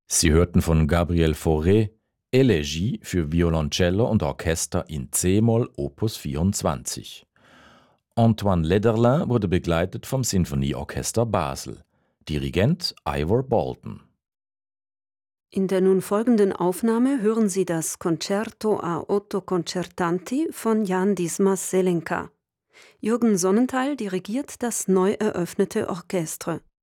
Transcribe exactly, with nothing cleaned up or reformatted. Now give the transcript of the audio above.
Sie hörten von Gabriel Fauré Elegie für Violoncello und Orchester in C-Moll Opus vierundzwanzig. Antoine Lederlin wurde begleitet vom Sinfonieorchester Basel. Dirigent Ivor Bolton. In der nun folgenden Aufnahme hören Sie das Concerto a otto concertanti von Jan Dismas Selenka. Jürgen Sonnenthal dirigiert das neu eröffnete Orchestre.